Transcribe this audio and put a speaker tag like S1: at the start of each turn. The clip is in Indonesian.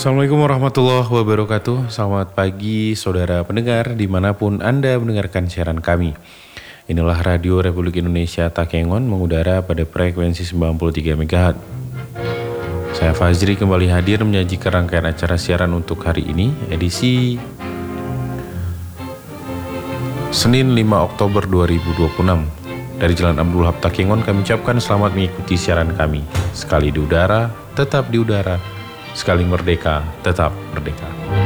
S1: Assalamualaikum warahmatullahi wabarakatuh. Selamat pagi saudara pendengar dimanapun Anda mendengarkan siaran kami. Inilah Radio Republik Indonesia Takengon mengudara pada frekuensi 93 MHz. Saya Fazri kembali hadir menyajikan rangkaian acara siaran untuk hari ini, edisi Senin 5 Oktober 2026. Dari Jalan Abdul Wahab Takengon kami ucapkan selamat mengikuti siaran kami. Sekali di udara, tetap di udara. Sekali merdeka, tetap merdeka.